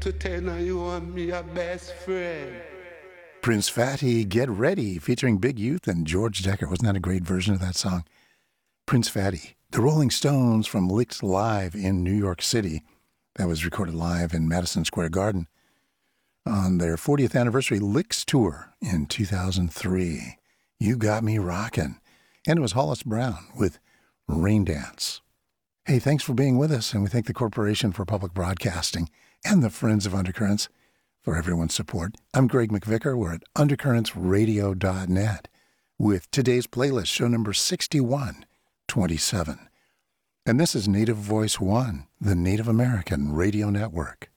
to tell you I'm your best friend. Prince Fatty, Get Ready, featuring Big Youth and George Decker. Wasn't that a great version of that song? Prince Fatty. The Rolling Stones from Licks Live in New York City. That was recorded live in Madison Square Garden on their 40th anniversary Licks tour in 2003. You Got Me Rockin'. And it was Hollis Brown with Rain Dance. Hey, thanks for being with us, and we thank the Corporation for Public Broadcasting and the Friends of Undercurrents for everyone's support. I'm Greg McVicker. We're at undercurrentsradio.net with today's playlist, show number 6127. And this is Native Voice One, the Native American Radio Network.